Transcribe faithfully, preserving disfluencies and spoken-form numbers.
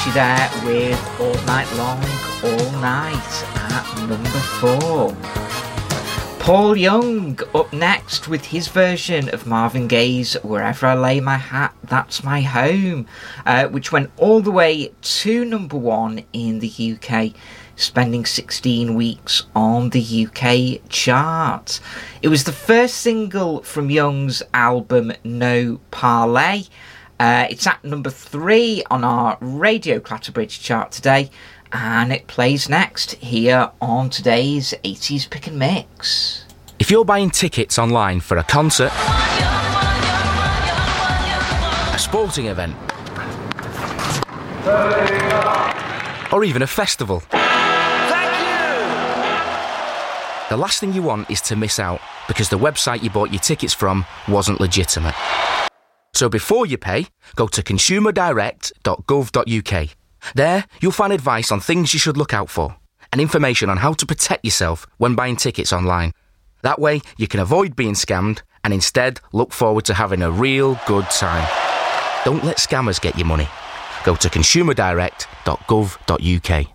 you there with All Night Long, All Night at number four. Paul Young up next with his version of Marvin Gaye's Wherever I Lay My Hat, That's My Home, uh, which went all the way to number one in the U K, spending sixteen weeks on the U K chart. It was the first single from Young's album No Parlay. Uh, it's at number three on our Radio Clatterbridge chart today, and it plays next here on today's eighties Pick and Mix. If you're buying tickets online for a concert, a sporting event, or even a festival, the last thing you want is to miss out because the website you bought your tickets from wasn't legitimate. So before you pay, go to consumer direct dot gov dot U K. There, you'll find advice on things you should look out for and information on how to protect yourself when buying tickets online. That way, you can avoid being scammed and instead look forward to having a real good time. Don't let scammers get your money. Go to consumer direct dot gov dot U K.